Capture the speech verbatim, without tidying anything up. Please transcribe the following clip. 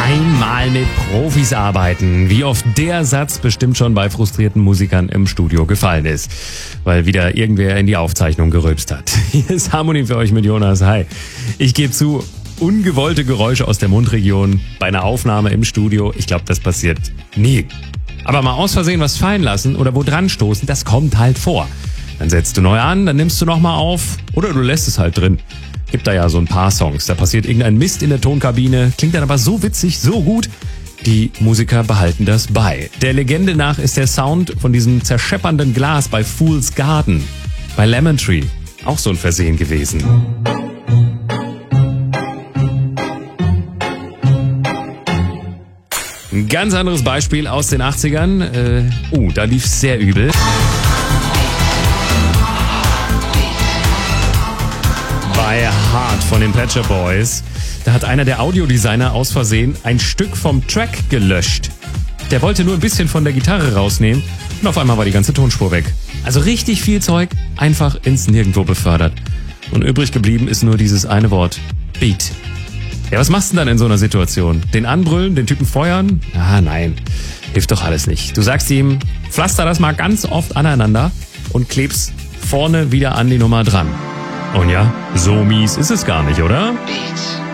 Einmal mit Profis arbeiten. Wie oft der Satz bestimmt schon bei frustrierten Musikern im Studio gefallen ist, weil wieder irgendwer in die Aufzeichnung gerülpst hat. Hier ist Harmony für euch mit Jonas. Hi. Ich gebe zu, ungewollte Geräusche aus der Mundregion bei einer Aufnahme im Studio, ich glaube, das passiert nie. Aber mal aus Versehen was fallen lassen oder wo dran stoßen, das kommt halt vor. Dann setzt du neu an, dann nimmst du nochmal auf oder du lässt es halt drin. Gibt da ja so ein paar Songs, da passiert irgendein Mist in der Tonkabine, klingt dann aber so witzig, so gut, die Musiker behalten das bei. Der Legende nach ist der Sound von diesem zerscheppernden Glas bei Fool's Garden, bei Lemon Tree, auch so ein Versehen gewesen. Ein ganz anderes Beispiel aus den achtzigern, äh, uh, da lief's sehr übel. Bei Hard von den Pet Shop Boys, da hat einer der Audiodesigner aus Versehen ein Stück vom Track gelöscht. Der wollte nur ein bisschen von der Gitarre rausnehmen und auf einmal war die ganze Tonspur weg. Also richtig viel Zeug einfach ins Nirgendwo befördert. Und übrig geblieben ist nur dieses eine Wort, Beat. Ja, was machst du denn dann in so einer Situation? Den anbrüllen, den Typen feuern? Ah, nein, hilft doch alles nicht. Du sagst ihm, pflaster das mal ganz oft aneinander und klebst vorne wieder an die Nummer dran. Und ja, so mies ist es gar nicht, oder? Beats.